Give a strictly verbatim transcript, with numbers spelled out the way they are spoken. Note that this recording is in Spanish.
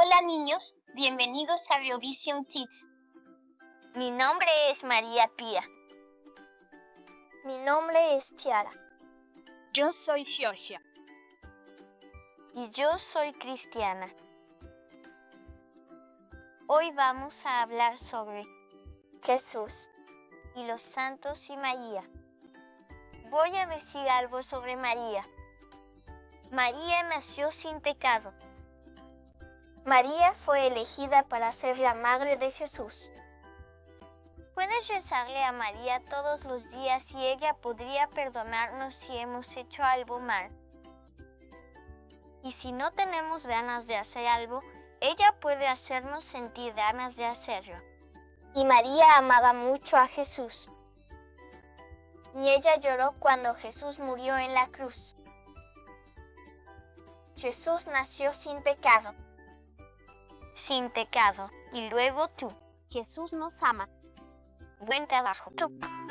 Hola niños, bienvenidos a Reovision Kids. Mi nombre es María Pía. Mi nombre es Chiara. Yo soy Georgia. Y yo soy Cristiana. Hoy vamos a hablar sobre Jesús y los santos y María. Voy a decir algo sobre María. María nació sin pecado. María fue elegida para ser la madre de Jesús. Puedes rezarle a María todos los días y ella podría perdonarnos si hemos hecho algo mal. Y si no tenemos ganas de hacer algo, ella puede hacernos sentir ganas de hacerlo. Y María amaba mucho a Jesús. Y ella lloró cuando Jesús murió en la cruz. Jesús nació sin pecado. Sin pecado. Y luego tú. Jesús nos ama. Buen trabajo. Tú.